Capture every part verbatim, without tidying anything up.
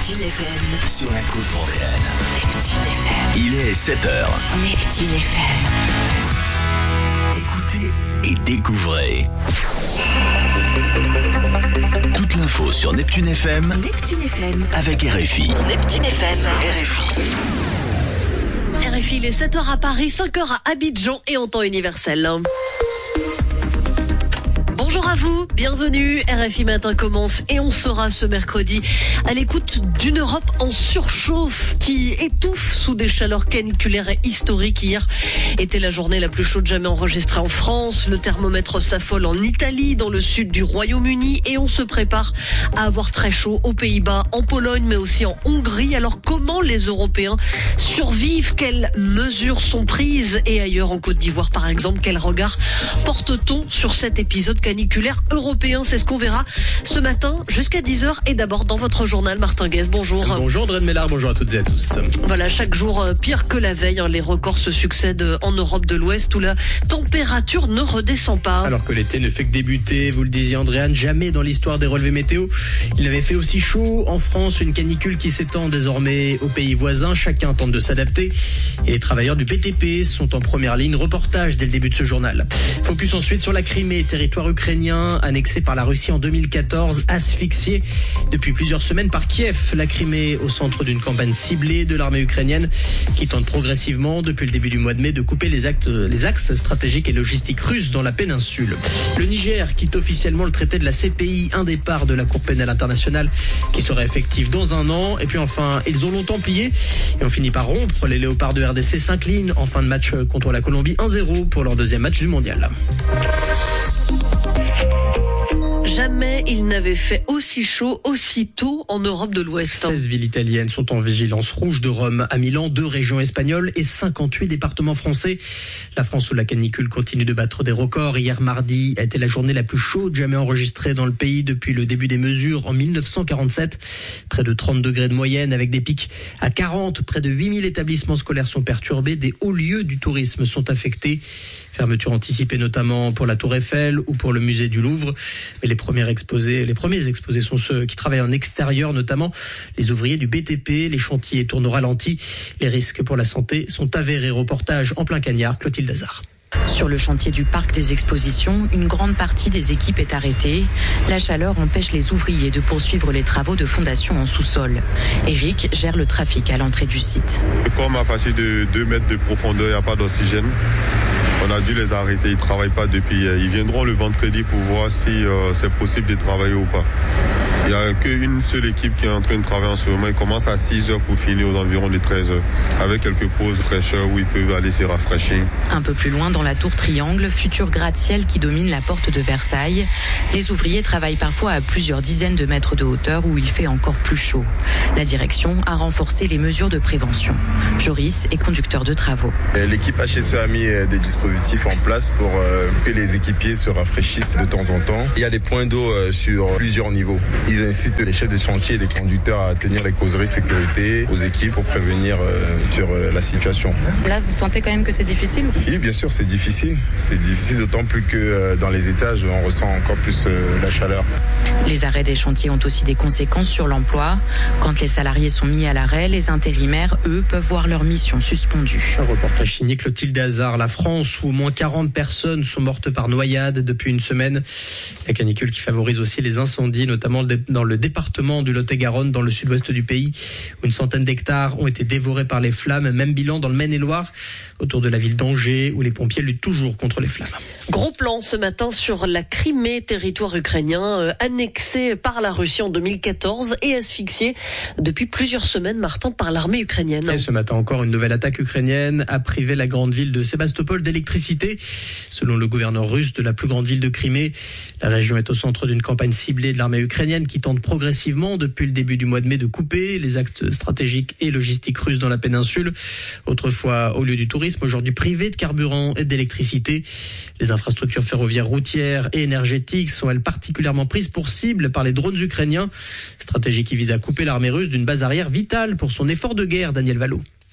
Neptune F M. Sur la côte vendéenne. Neptune F M. Il est sept heures. Neptune F M. Écoutez et découvrez. Toute l'info sur Neptune F M. Neptune F M. Avec R F I. Neptune F M. R F I. R F I, il est sept heures à Paris, cinq heures à Abidjan et en temps universel. Bonjour à vous, bienvenue, R F I Matin commence et on sera ce mercredi à l'écoute d'une Europe en surchauffe qui étouffe sous des chaleurs caniculaires et historiques. Hier était la journée la plus chaude jamais enregistrée en France, le thermomètre s'affole en Italie, dans le sud du Royaume-Uni et on se prépare à avoir très chaud aux Pays-Bas, en Pologne mais aussi en Hongrie. Alors comment les Européens survivent? Quelles mesures sont prises? Et ailleurs en Côte d'Ivoire par exemple, quel regard porte-t-on sur cet épisode caniculaire européen? C'est ce qu'on verra ce matin jusqu'à dix heures. Et d'abord dans votre journal, Martin Guez, bonjour. Bonjour André de Mellard, bonjour à toutes et à tous. Voilà, chaque jour pire que la veille, hein, les records se succèdent en Europe de l'Ouest où la température ne redescend pas. Alors que l'été ne fait que débuter, vous le disiez Andréane, jamais dans l'histoire des relevés météo il avait fait aussi chaud en France, une canicule qui s'étend désormais aux pays voisins, chacun tente de s'adapter et les travailleurs du B T P sont en première ligne. Reportage dès le début de ce journal. Focus ensuite sur la Crimée, territoire ukrainien annexé par la Russie en deux mille quatorze, asphyxié depuis plusieurs semaines par Kiev. La Crimée au centre d'une campagne ciblée de l'armée ukrainienne qui tente progressivement depuis le début du mois de mai de couper les, actes, les axes stratégiques et logistiques russes dans la péninsule. Le Niger quitte officiellement le traité de la C P I, un départ de la Cour pénale internationale qui sera effectif dans un an. Et puis enfin, ils ont longtemps plié et ont fini par rompre. Les Léopards de R D C s'inclinent en fin de match contre la Colombie un zéro pour leur deuxième match du mondial. Jamais il n'avait fait aussi chaud, aussi tôt en Europe de l'Ouest. seize villes italiennes sont en vigilance rouge, de Rome à Milan, deux régions espagnoles et cinquante-huit départements français. La France où la canicule continue de battre des records. Hier mardi a été la journée la plus chaude jamais enregistrée dans le pays depuis le début des mesures en mille neuf cent quarante-sept. Près de trente degrés de moyenne avec des pics à quarante. Près de huit mille établissements scolaires sont perturbés. Des hauts lieux du tourisme sont affectés. Fermeture anticipée notamment pour la Tour Eiffel ou pour le musée du Louvre. Mais les premiers exposés, les premiers exposés sont ceux qui travaillent en extérieur, notamment les ouvriers du B T P. Les chantiers tournent au ralenti. Les risques pour la santé sont avérés. Reportage en plein cagnard, Clotilde Hazard. Sur le chantier du parc des expositions, une grande partie des équipes est arrêtée. La chaleur empêche les ouvriers de poursuivre les travaux de fondation en sous-sol. Eric gère le trafic à l'entrée du site. Comme à partir de deux mètres de profondeur, il n'y a pas d'oxygène. On a dû les arrêter, ils ne travaillent pas depuis. Ils viendront le vendredi pour voir si euh, c'est possible de travailler ou pas. Il n'y a qu'une seule équipe qui est en train de travailler en ce moment. Ils commencent à six heures pour finir aux environs de treize heures, avec quelques pauses fraîcheur où ils peuvent aller se rafraîchir. Un peu plus loin, dans la tour Triangle, futur gratte-ciel qui domine la porte de Versailles, les ouvriers travaillent parfois à plusieurs dizaines de mètres de hauteur où il fait encore plus chaud. La direction a renforcé les mesures de prévention. Joris est conducteur de travaux. L'équipe H S E a mis des dispositifs en place pour que les équipiers se rafraîchissent de temps en temps. Il y a des points d'eau sur plusieurs niveaux. Ils incitent les chefs de chantier et les conducteurs à tenir les causeries sécurité aux équipes pour prévenir euh, sur euh, la situation. Là, vous sentez quand même que c'est difficile? Oui, bien sûr, c'est difficile. C'est difficile d'autant plus que euh, dans les étages, on ressent encore plus euh, la chaleur. Les arrêts des chantiers ont aussi des conséquences sur l'emploi. Quand les salariés sont mis à l'arrêt, les intérimaires, eux, peuvent voir leur mission suspendue. Un reportage signé Clotilde Hazard. La France, où au moins quarante personnes sont mortes par noyade depuis une semaine. La canicule qui favorise aussi les incendies, notamment dans le département du Lot-et-Garonne, dans le sud-ouest du pays, où une centaine d'hectares ont été dévorés par les flammes. Même bilan dans le Maine-et-Loire, autour de la ville d'Angers, où les pompiers luttent toujours contre les flammes. Gros plan ce matin sur la Crimée, territoire ukrainien euh, annexé par la Russie en deux mille quatorze et asphyxié depuis plusieurs semaines, Martin, par l'armée ukrainienne. Et ce matin encore, une nouvelle attaque ukrainienne a privé la grande ville de Sébastopol d'électricité. Selon le gouverneur russe de la plus grande ville de Crimée, la région est au centre d'une campagne ciblée de l'armée ukrainienne qui tente progressivement depuis le début du mois de mai de couper les axes stratégiques et logistiques russes dans la péninsule. Autrefois au lieu du tourisme, aujourd'hui privé de carburant et d'électricité. Les infrastructures ferroviaires, routières et énergétiques sont elles particulièrement prises pour cible par les drones ukrainiens. Stratégie qui vise à couper l'armée russe d'une base arrière vitale pour son effort de guerre, Daniel Vallot.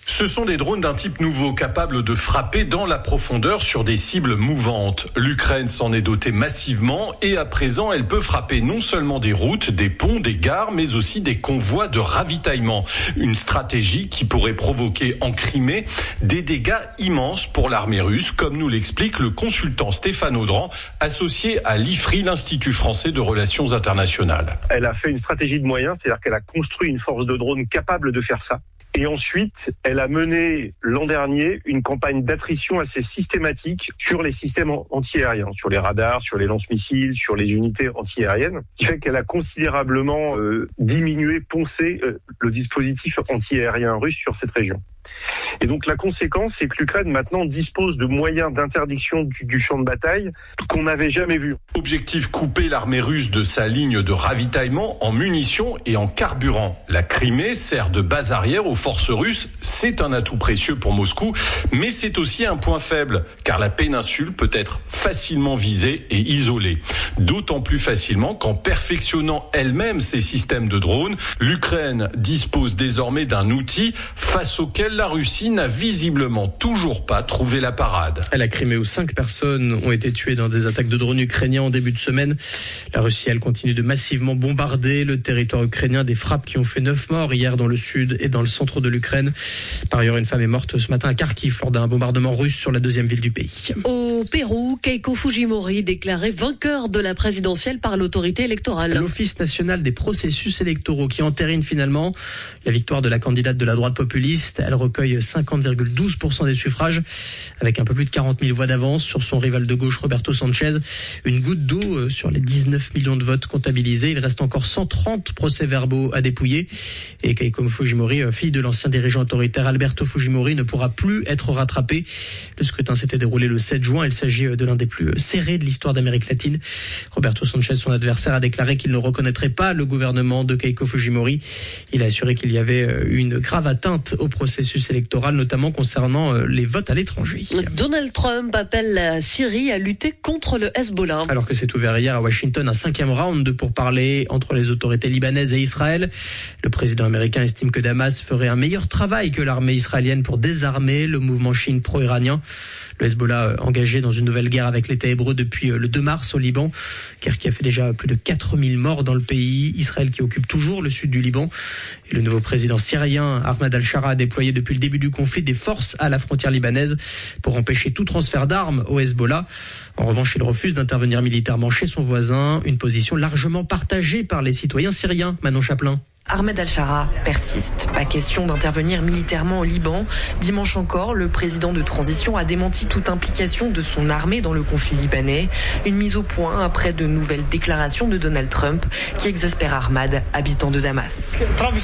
Ce sont des drones d'un type nouveau, capables de frapper dans la profondeur sur des cibles mouvantes. L'Ukraine s'en est dotée massivement et à présent, elle peut frapper non seulement des routes, des ponts, des gares, mais aussi des convois de ravitaillement. Une stratégie qui pourrait provoquer en Crimée des dégâts immenses pour l'armée russe, comme nous l'explique le consultant Stéphane Audran, associé à l'I F R I, l'Institut français de relations internationales. Elle a fait une stratégie de moyens, c'est-à-dire qu'elle a construit une force de drones capable de faire ça. Et ensuite, elle a mené l'an dernier une campagne d'attrition assez systématique sur les systèmes anti-aériens, sur les radars, sur les lance-missiles, sur les unités anti-aériennes, qui fait qu'elle a considérablement euh, diminué, poncé euh, le dispositif anti-aérien russe sur cette région. Et donc la conséquence, c'est que l'Ukraine maintenant dispose de moyens d'interdiction du, du champ de bataille qu'on n'avait jamais vus. Objectif, couper l'armée russe de sa ligne de ravitaillement en munitions et en carburant. La Crimée sert de base arrière aux forces russes. C'est un atout précieux pour Moscou, mais c'est aussi un point faible, car la péninsule peut être facilement visée et isolée. D'autant plus facilement qu'en perfectionnant elle-même ses systèmes de drones, l'Ukraine dispose désormais d'un outil face auquel la Russie n'a visiblement toujours pas trouvé la parade. À la Crimée, où cinq personnes ont été tuées dans des attaques de drones ukrainiens en début de semaine. La Russie, elle, continue de massivement bombarder le territoire ukrainien. Des frappes qui ont fait neuf morts hier dans le sud et dans le centre de l'Ukraine. Par ailleurs, une femme est morte ce matin à Kharkiv lors d'un bombardement russe sur la deuxième ville du pays. Au Pérou, Keiko Fujimori déclaré vainqueur de la présidentielle par l'autorité électorale. L'Office national des processus électoraux qui entérine finalement la victoire de la candidate de la droite populiste. Elle recueille cinquante virgule douze pour cent des suffrages avec un peu plus de quarante mille voix d'avance sur son rival de gauche Roberto Sanchez. Une goutte d'eau sur les dix-neuf millions de votes comptabilisés. Il reste encore cent trente procès-verbaux à dépouiller. Et Keiko Fujimori, fille de l'ancien dirigeant autoritaire Alberto Fujimori, ne pourra plus être rattrapée. Le scrutin s'était déroulé le sept juin. Il s'agit de l'un des plus serrés de l'histoire d'Amérique latine. Roberto Sanchez, son adversaire, a déclaré qu'il ne reconnaîtrait pas le gouvernement de Keiko Fujimori. Il a assuré qu'il y avait une grave atteinte au processus électoral, notamment concernant les votes à l'étranger. Donald Trump appelle la Syrie à lutter contre le Hezbollah. Alors que s'est ouvert hier à Washington un cinquième round de pourparlers entre les autorités libanaises et Israël. Le président américain estime que Damas ferait un meilleur travail que l'armée israélienne pour désarmer le mouvement chiite pro-iranien. Le Hezbollah engagé dans une nouvelle guerre avec l'État hébreu depuis le deux mars au Liban, guerre qui a fait déjà plus de quatre mille morts dans le pays. Israël qui occupe toujours le sud du Liban. Et le nouveau président syrien Ahmad al-Shara a déployé depuis le début du conflit des forces à la frontière libanaise pour empêcher tout transfert d'armes au Hezbollah. En revanche, il refuse d'intervenir militairement chez son voisin, une position largement partagée par les citoyens syriens. Manon Chaplin. Ahmed al-Shara persiste. Pas question d'intervenir militairement au Liban. Dimanche encore, le président de transition a démenti toute implication de son armée dans le conflit libanais. Une mise au point après de nouvelles déclarations de Donald Trump qui exaspère Ahmad, habitant de Damas.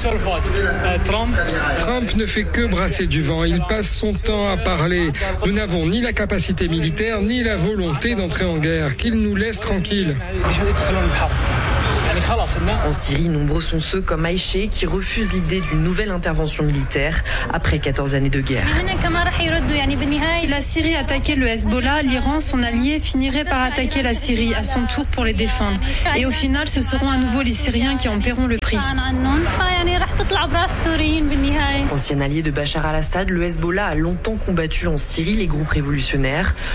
Trump ne fait que brasser du vent. Il passe son temps à parler. Nous n'avons ni la capacité militaire ni la volonté d'entrer en guerre. Qu'il nous laisse tranquilles. En Syrie, nombreux sont ceux comme Aïché qui refusent l'idée d'une nouvelle intervention militaire après quatorze années de guerre. Si la Syrie attaquait le Hezbollah, l'Iran, son allié, finirait par attaquer la Syrie à son tour pour les défendre. Et au final, ce seront à nouveau les Syriens qui en paieront le prix. Ancien allié de Bachar al-Assad, le Hezbollah a longtemps combattu en Syrie les groupes révolutionnaires.